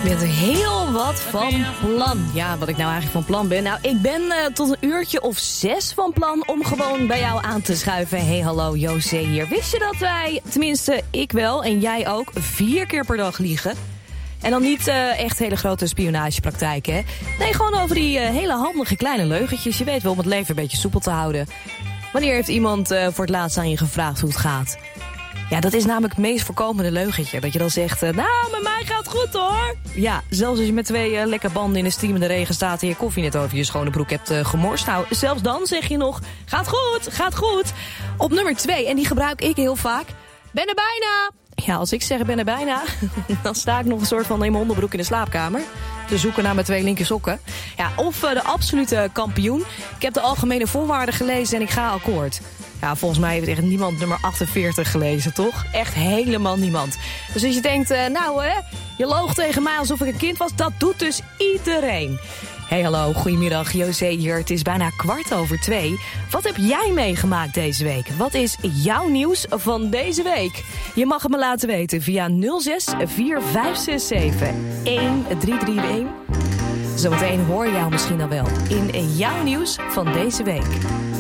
Met heel wat van plan. Ja, wat ik nou eigenlijk van plan ben. Nou, ik ben tot een uurtje of 6 van plan om gewoon bij jou aan te schuiven. Hey, hallo, José hier. Wist je dat wij, tenminste ik wel en jij ook, 4 keer per dag liegen? En dan niet echt hele grote spionagepraktijken, hè? Nee, gewoon over die hele handige kleine leugentjes. Je weet wel, om het leven een beetje soepel te houden. Wanneer heeft iemand voor het laatst aan je gevraagd hoe het gaat? Ja, dat is namelijk het meest voorkomende leugentje. Dat je dan zegt, nou, met mij gaat het goed hoor. Ja, zelfs als je met 2 lekker banden in de stiemende regen staat en je koffie net over je schone broek hebt gemorst. Nou, zelfs dan zeg je nog, gaat goed, gaat goed. Op nummer 2, en die gebruik ik heel vaak, ben er bijna. Ja, als ik zeg ben er bijna, dan sta ik nog een soort van in mijn onderbroek in de slaapkamer te zoeken naar mijn 2 linker sokken. Ja, of de absolute kampioen. Ik heb de algemene voorwaarden gelezen en ik ga akkoord. Ja, volgens mij heeft echt niemand nummer 48 gelezen, toch? Echt helemaal niemand. Dus als je denkt, je loog tegen mij alsof ik een kind was, dat doet dus iedereen. Hey, hallo, goedemiddag, José hier. Het is bijna 2:15. Wat heb jij meegemaakt deze week? Wat is jouw nieuws van deze week? Je mag het me laten weten via 06 4567 1331. Zometeen hoor je jou misschien al wel in jouw nieuws van deze week.